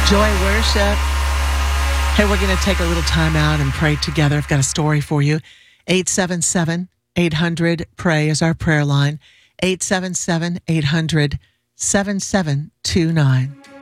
Joy worship. Hey, we're going to take a little time out and pray together. I've got a story for you. 877-800-PRAY is our prayer line. 877-800-7729.